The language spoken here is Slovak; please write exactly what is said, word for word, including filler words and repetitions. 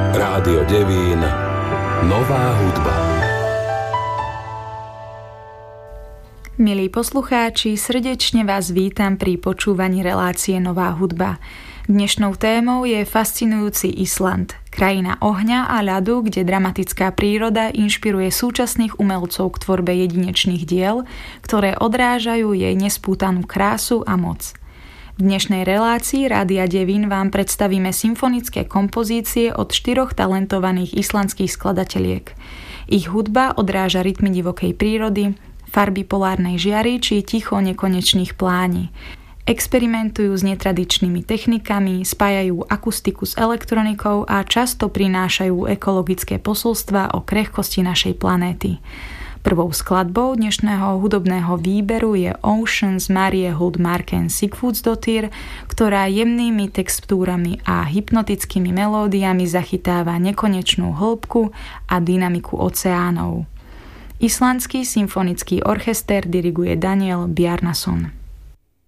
Rádio Devín. Nová hudba. Milí poslucháči, srdečne vás vítam pri počúvaní relácie Nová hudba. Dnešnou témou je fascinujúci Island, krajina ohňa a ľadu, kde dramatická príroda inšpiruje súčasných umelcov k tvorbe jedinečných diel, ktoré odrážajú jej nespútanú krásu a moc. V dnešnej relácii Rádia Devín vám predstavíme symfonické kompozície od štyroch talentovaných islandských skladateliek. Ich hudba odráža rytmy divokej prírody, farby polárnej žiary či ticho nekonečných pláni. Experimentujú s netradičnými technikami, spájajú akustiku s elektronikou a často prinášajú ekologické posolstvá o krehkosti našej planéty. Prvou skladbou dnešného hudobného výberu je Oceans Marie Huld Marken Sigfúsdóttir, ktorá jemnými textúrami a hypnotickými melódiami zachytáva nekonečnú hĺbku a dynamiku oceánov. Islandský symfonický orchester diriguje Daniel Bjarnason.